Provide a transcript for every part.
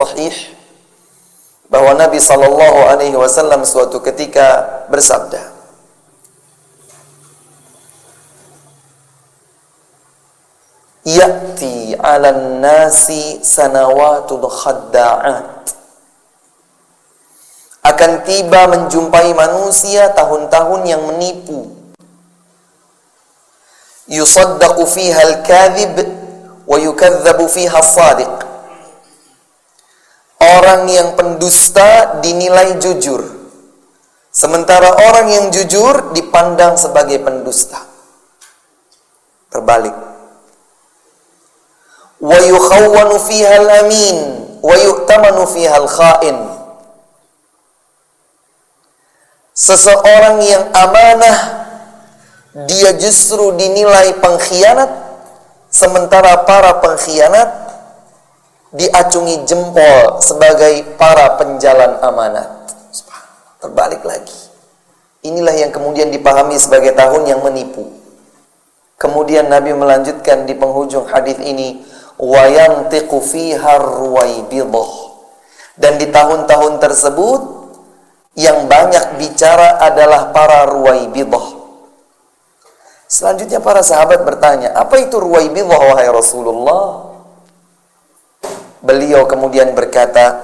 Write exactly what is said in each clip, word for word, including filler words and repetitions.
sahih bahwa Nabi sallallahu alaihi wasallam suatu ketika bersabda, "Ya'ti 'alan nasi sanawatul khadda'at." Akan tiba menjumpai manusia tahun-tahun yang menipu. Yusaddaqu fiha al-kadhib wa yukadzabu fiha as-sadiq. Orang yang pendusta dinilai jujur, sementara orang yang jujur dipandang sebagai pendusta. Terbalik. Wa yukhawwanu fiha al-amin wa yu'tamanu fiha al-kha'in. Seseorang yang amanah, dia justru dinilai pengkhianat, sementara para pengkhianat diacungi jempol sebagai para penjalan amanat. Terbalik lagi. Inilah yang kemudian dipahami sebagai tahun yang menipu. Kemudian Nabi melanjutkan di penghujung hadis ini, wa yantiqu fiha ruwaibidah. Dan di tahun-tahun tersebut yang banyak bicara adalah para ruwaibidah. Selanjutnya para sahabat bertanya, apa itu ruwaibidah wahai Rasulullah? Beliau kemudian berkata,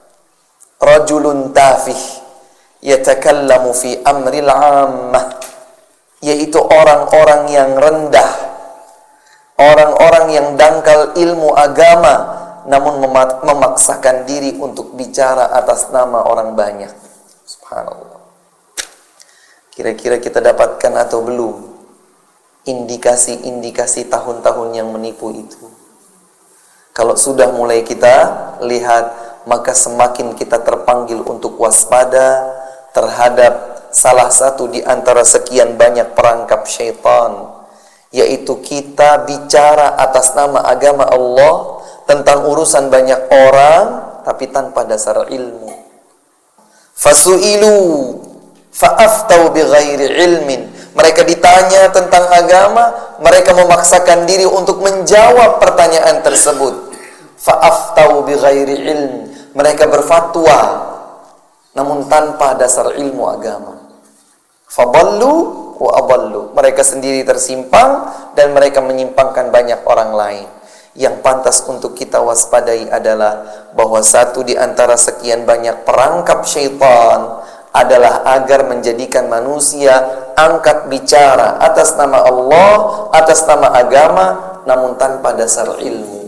rajulun tafih yatakallamu fi amril ammah, yaitu orang-orang yang rendah, orang-orang yang dangkal ilmu agama, namun memaksakan diri untuk bicara atas nama orang banyak. Subhanallah. Kira-kira kita dapatkan atau belum indikasi-indikasi tahun-tahun yang menipu itu? Kalau sudah mulai kita lihat, maka semakin kita terpanggil untuk waspada terhadap salah satu di antara sekian banyak perangkap syaitan, yaitu kita bicara atas nama agama Allah tentang urusan banyak orang tapi tanpa dasar ilmu. Fasu'ilu fa'aftau bighairi ilmin. Mereka ditanya tentang agama, mereka memaksakan diri untuk menjawab pertanyaan tersebut. Fa'aftau bighairi ilm. Mereka berfatwa namun tanpa dasar ilmu agama. Fadallu wa adallu. Mereka sendiri tersimpang dan mereka menyimpangkan banyak orang lain. Yang pantas untuk kita waspadai adalah bahwa satu di antara sekian banyak perangkap syaitan adalah agar menjadikan manusia angkat bicara atas nama Allah, atas nama agama, namun tanpa dasar ilmu.